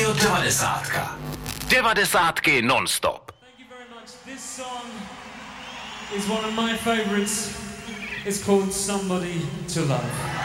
Rádio 90. 90 non-stop. Thank you very much. This song is one of my favorites. It's called Somebody to Love.